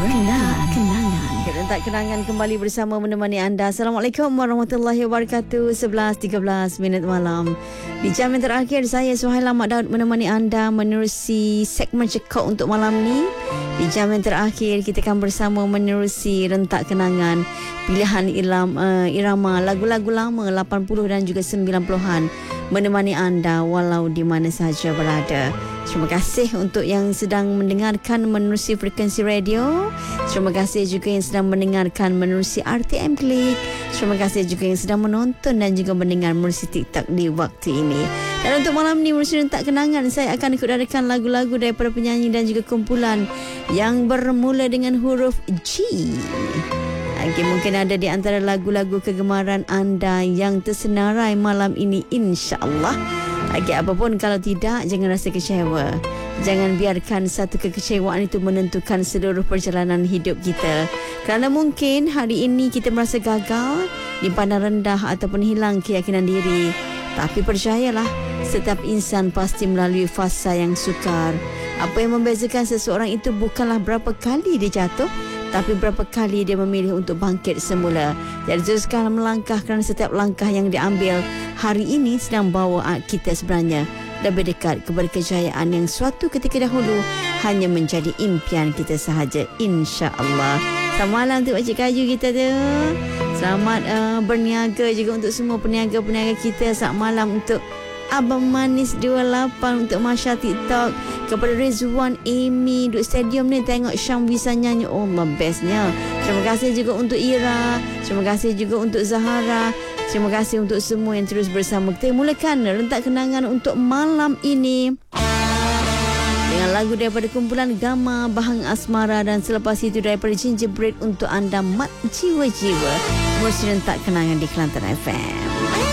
Kenangan. Rentak kenangan kembali bersama menemani anda. Assalamualaikum warahmatullahi wabarakatuh. 11.13 minit malam. Di jam yang terakhir, saya Suhaila Mak Daud menemani anda menerusi segmen Cekok untuk malam ni. Di jam yang terakhir, kita akan bersama menerusi rentak kenangan, pilihan irama lagu-lagu lama 80 dan juga 90-an menemani anda walau di mana sahaja berada. Terima kasih untuk yang sedang mendengarkan menerusi frekuensi radio. Terima kasih juga yang sedang mendengarkan menerusi RTM Klik. Terima kasih juga yang sedang menonton dan juga mendengar menerusi TikTok di waktu ini. Dan untuk malam ni menerusi rentak kenangan, saya akan ikutarakan lagu-lagu daripada penyanyi dan juga kumpulan yang bermula dengan huruf G. Okay, mungkin ada di antara lagu-lagu kegemaran anda yang tersenarai malam ini, insya-Allah. Okay, apapun kalau tidak, jangan rasa kecewa. Jangan biarkan satu kekecewaan itu menentukan seluruh perjalanan hidup kita. Kerana mungkin hari ini kita merasa gagal, dipandang rendah ataupun hilang keyakinan diri. Tapi percayalah, setiap insan pasti melalui fasa yang sukar. Apa yang membezakan seseorang itu bukanlah berapa kali dia jatuh, tapi berapa kali dia memilih untuk bangkit semula. Jadi teruskan melangkah kerana setiap langkah yang diambil hari ini sedang bawa kita sebenarnya lebih dekat kepada kejayaan yang suatu ketika dahulu hanya menjadi impian kita sahaja, insya-Allah. Selamat malam untuk Pakcik Kaju kita tu. Selamat berniaga juga untuk semua peniaga-peniaga kita. Selamat malam untuk Abang Manis 28, untuk Masya TikTok, kepada Rizwan, Amy duduk stadium ni tengok Syam bisa nyanyi. Oh, bestnya. Terima kasih juga untuk Ira. Terima kasih juga untuk Zahara. Terima kasih untuk semua yang terus bersama kita. Mulakan rentak kenangan untuk malam ini dengan lagu daripada kumpulan Gama, Bahang Asmara, dan selepas itu daripada Gingerbread untuk anda, Mat Jiwa-Jiwa. Menerusi rentak kenangan di Kelantan FM.